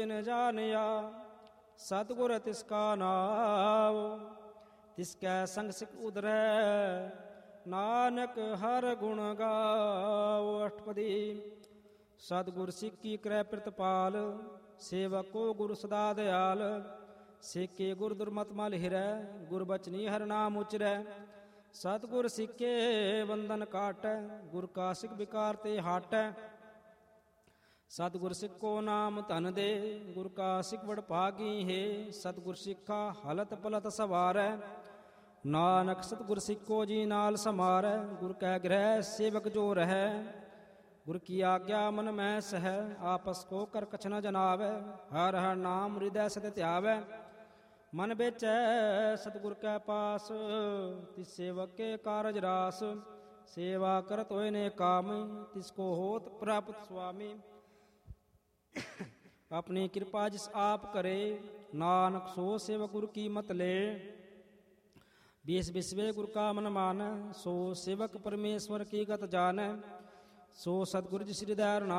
न जानिया सतगुर तिसका नाव, तिसकै संग सिख उधरै नानक हर गुण गाओ। अष्टपदी। सतगुर सिख की क्रय प्रतिपाल, सेवक को गुरु सदा दयाल। सेके गुर दुर्मत मल हिरै, गुर बचनी हर नाम उचरै। सतगुर सिखे बंधन काटै, गुर का सिख विकार ते हाटै। सतगुर सिख को नाम धन दे, गुर का सिख बड़ भागी है। सतगुर सिखा हलत पलत सवारै, नानक सतगुर सिख को जी नाल समारै। गुर कै गृह सेवक जो रहै, गुर की आज्ञा मन में सहै। आपस को कर कछ न जनावै, हर हर नाम हृदय सत ध्यावै। मन बेचै सतगुर कै पास, तिस सेवक के कारज रास। सेवा करत होय ने काम, तिसको होत प्राप्त स्वामी। अपनी कृपा जिस आप करे, नानक सो सेवक गुर की मत ले। बीस बिस्वे गुर का मन मान, सो सेवक परमेश्वर की गत जान। सो सतगुर जिस हृदय